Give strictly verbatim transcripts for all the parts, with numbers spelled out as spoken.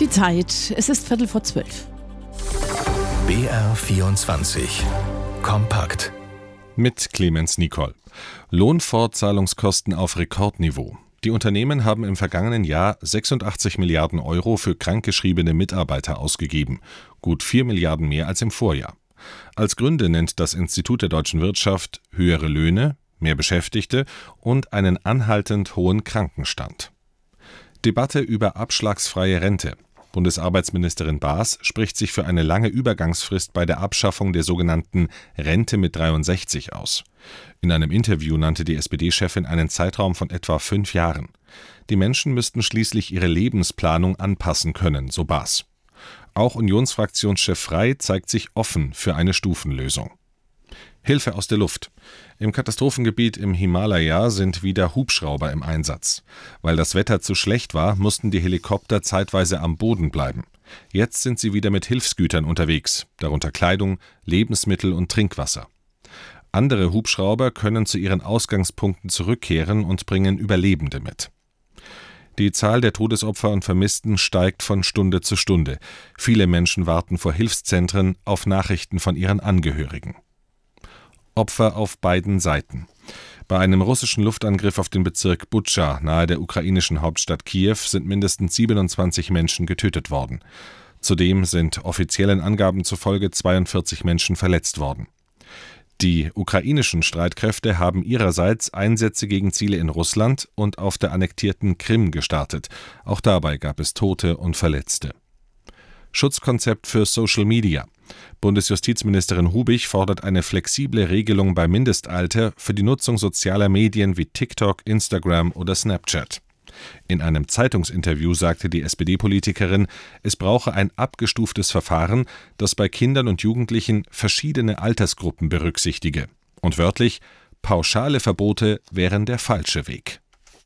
Die Zeit, es ist Viertel vor zwölf. B R vierundzwanzig. Kompakt. Mit Clemens Nicol. Lohnfortzahlungskosten auf Rekordniveau. Die Unternehmen haben im vergangenen Jahr sechsundachtzig Milliarden Euro für krankgeschriebene Mitarbeiter ausgegeben. Gut vier Milliarden mehr als im Vorjahr. Als Gründe nennt das Institut der deutschen Wirtschaft höhere Löhne, mehr Beschäftigte und einen anhaltend hohen Krankenstand. Debatte über abschlagsfreie Rente. Bundesarbeitsministerin Baas spricht sich für eine lange Übergangsfrist bei der Abschaffung der sogenannten Rente mit dreiundsechzig aus. In einem Interview nannte die S P D-Chefin einen Zeitraum von etwa fünf Jahren. Die Menschen müssten schließlich ihre Lebensplanung anpassen können, so Baas. Auch Unionsfraktionschef Frey zeigt sich offen für eine Stufenlösung. Hilfe aus der Luft. Im Katastrophengebiet im Himalaya sind wieder Hubschrauber im Einsatz. Weil das Wetter zu schlecht war, mussten die Helikopter zeitweise am Boden bleiben. Jetzt sind sie wieder mit Hilfsgütern unterwegs, darunter Kleidung, Lebensmittel und Trinkwasser. Andere Hubschrauber können zu ihren Ausgangspunkten zurückkehren und bringen Überlebende mit. Die Zahl der Todesopfer und Vermissten steigt von Stunde zu Stunde. Viele Menschen warten vor Hilfszentren auf Nachrichten von ihren Angehörigen. Opfer auf beiden Seiten. Bei einem russischen Luftangriff auf den Bezirk Butscha nahe der ukrainischen Hauptstadt Kiew sind mindestens siebenundzwanzig Menschen getötet worden. Zudem sind offiziellen Angaben zufolge zweiundvierzig Menschen verletzt worden. Die ukrainischen Streitkräfte haben ihrerseits Einsätze gegen Ziele in Russland und auf der annektierten Krim gestartet. Auch dabei gab es Tote und Verletzte. Schutzkonzept für Social Media. Bundesjustizministerin Hubich fordert eine flexible Regelung beim Mindestalter für die Nutzung sozialer Medien wie TikTok, Instagram oder Snapchat. In einem Zeitungsinterview sagte die S P D-Politikerin, es brauche ein abgestuftes Verfahren, das bei Kindern und Jugendlichen verschiedene Altersgruppen berücksichtige. Und wörtlich, pauschale Verbote wären der falsche Weg.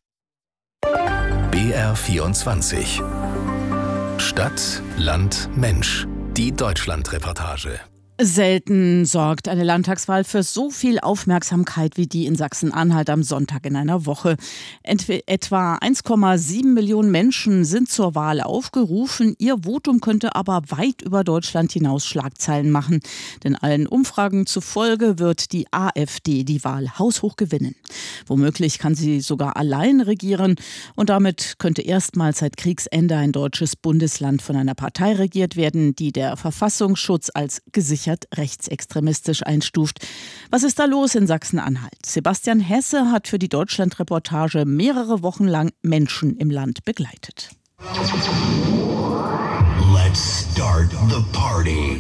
B R vierundzwanzig. Stadt, Land, Mensch. Die Deutschlandreportage. Selten sorgt eine Landtagswahl für so viel Aufmerksamkeit wie die in Sachsen-Anhalt am Sonntag in einer Woche. Entwe- etwa eins Komma sieben Millionen Menschen sind zur Wahl aufgerufen. Ihr Votum könnte aber weit über Deutschland hinaus Schlagzeilen machen. Denn allen Umfragen zufolge wird die AfD die Wahl haushoch gewinnen. Womöglich kann sie sogar allein regieren. Und damit könnte erstmals seit Kriegsende ein deutsches Bundesland von einer Partei regiert werden, die der Verfassungsschutz als gesichert rechtsextremistisch einstuft. Was ist da los in Sachsen-Anhalt? Sebastian Hesse hat für die Deutschlandreportage mehrere Wochen lang Menschen im Land begleitet. Let's start the party.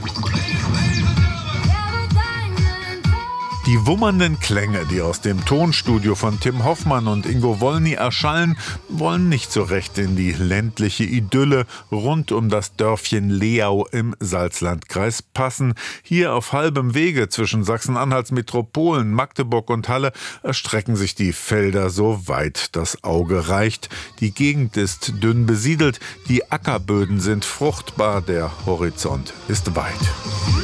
Die wummernden Klänge, die aus dem Tonstudio von Tim Hoffmann und Ingo Wolny erschallen, wollen nicht so recht in die ländliche Idylle rund um das Dörfchen Leau im Salzlandkreis passen. Hier auf halbem Wege zwischen Sachsen-Anhalts Metropolen, Magdeburg und Halle erstrecken sich die Felder so weit das Auge reicht. Die Gegend ist dünn besiedelt, die Ackerböden sind fruchtbar, der Horizont ist weit.